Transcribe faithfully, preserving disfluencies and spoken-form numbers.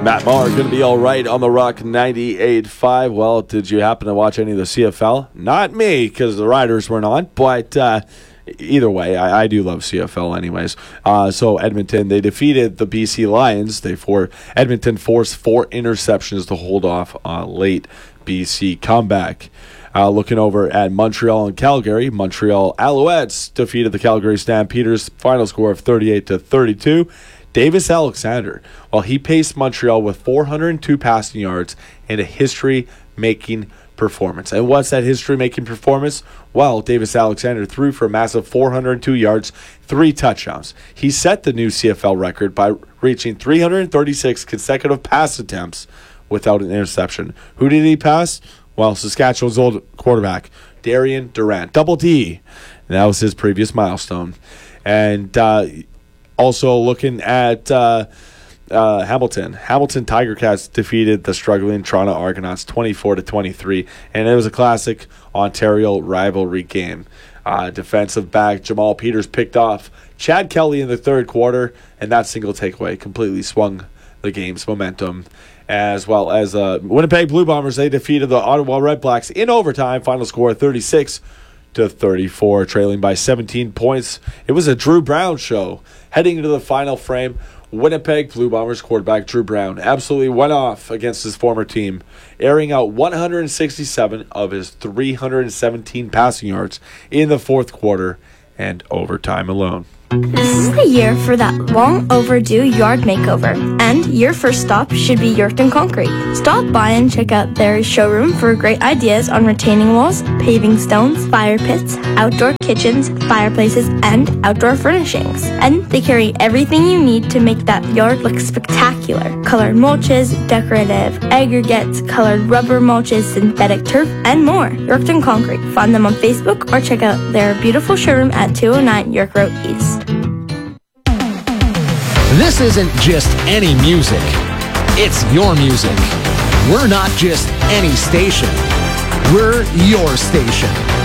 Matt Maher going to be all right on the Rock ninety-eight point five. Well, did you happen to watch any of the C F L? Not me, because the Riders weren't on, but uh, either way, I, I do love C F L anyways. Uh, so Edmonton, they defeated the B C Lions. They for Edmonton forced four interceptions to hold off a late B C comeback. Uh, looking over at Montreal and Calgary, Montreal Alouettes defeated the Calgary Stampeders, final score of thirty-eight to thirty-two. Davis Alexander, well, he paced Montreal with four hundred two passing yards and a history-making performance. And what's that history-making performance? Well, Davis Alexander threw for a massive four hundred two yards, three touchdowns. He set the new C F L record by reaching three hundred thirty-six consecutive pass attempts without an interception. Who did he pass? Well, Saskatchewan's old quarterback, Darian Durant, double D. And that was his previous milestone. And uh, also looking at uh, uh, Hamilton. Hamilton Tiger Cats defeated the struggling Toronto Argonauts twenty-four to twenty-three, and it was a classic Ontario rivalry game. Uh, defensive back Jamal Peters picked off Chad Kelly in the third quarter, and that single takeaway completely swung the game's momentum. As well as uh, Winnipeg Blue Bombers, they defeated the Ottawa Red Blacks in overtime. Final score thirty-six to thirty-four, trailing by seventeen points. It was a Drew Brown show. Heading into the final frame, Winnipeg Blue Bombers quarterback Drew Brown absolutely went off against his former team, airing out one hundred sixty-seven of his three hundred seventeen passing yards in the fourth quarter and overtime alone. This is the year for that long overdue yard makeover, and your first stop should be Yorkton Concrete. Stop by and check out their showroom for great ideas on retaining walls, paving stones, fire pits, outdoor kitchens, fireplaces, and outdoor furnishings. And they carry everything you need to make that yard look spectacular. Colored mulches, decorative aggregates, colored rubber mulches, synthetic turf, and more. Yorkton Concrete. Find them on Facebook or check out their beautiful showroom at two oh nine York Road East. This isn't just any music. It's your music. We're not just any station. We're your station.